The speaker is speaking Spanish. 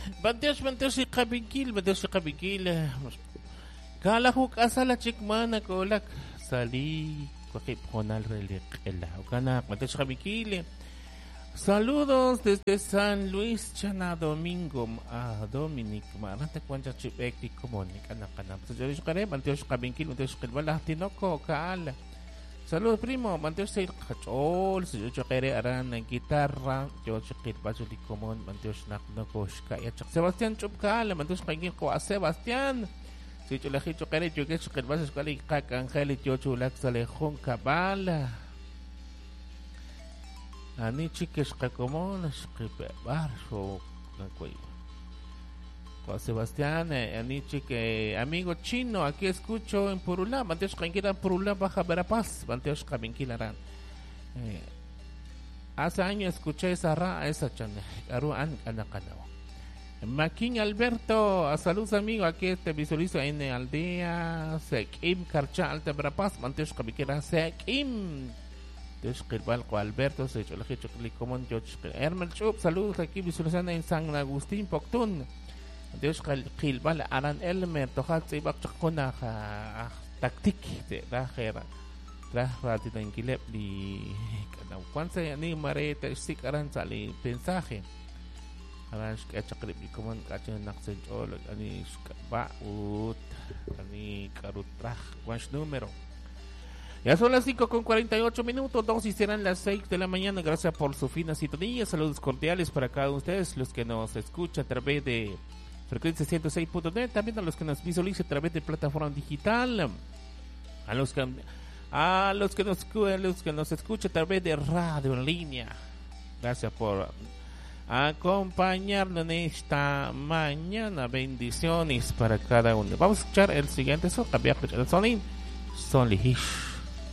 Banteos si kabigil. Kala ko kasala chikmana kolak sali kwakip honal relik elaw kanak banteos si kabigil. Saludos desde San Luis Chana Domingo Dominic Maranta Kwancha Chipekti Komonik anak so Joris Kare Banteos kabingil Banteos kilbala tinoko kaal. Saludos primo Banteos sa kachol sa Jojo Kare aran ng gitarra Jojo kilbaso di komon Banteos naknokos kaya chak Sebastian Chup kaal Banteos kabingil ko Sebastian si Chulachito Kare Jojo kilbaso kali kak Angel Jojo lak sa lehong kabala. Ani chicas como las barso Sebastián, ani chique amigo chino, aquí escucho en Purulá, Banteos Kankiran Purulá Baja Verapaz, Banteos Kabinkilaran. Hace años escuché esa chane, Aruan Anakanao. Maquín Alberto, saludos amigo, aquí te visualizo en aldea Sekim Carcha Alta Verapaz, Banteos Kabinkilan Sekim. Dios Kirbalco Alberto, se echó la hecho Clicomon, George Hermel Chup, saludos aquí visualizando en San Agustín Poctún. Dios Kilbal Aran Elmer, Tojat Sibak Chakona, Taktik, de Rajera, Rajati en Kilep, di Kwanza ni Mareta, Sik Aran Sali, Pensaje. Aran Sketchakrip, Clicomon, Kachan Naxen Cholo, Ani Skabaut, Ani Karutraj, Quanch número. Ya son las 5:48, dosis serán las 6 de la mañana. Gracias por su fina sintonía. Saludos cordiales para cada uno de ustedes, los que nos escuchan a través de frecuencia 106.net, también a los que nos visualizan a través de plataforma digital, a los que nos escuchan a través de radio en línea. Gracias por acompañarnos en esta mañana. Bendiciones para cada uno. Vamos a escuchar el siguiente son, cambiar el sonido. Son lihish.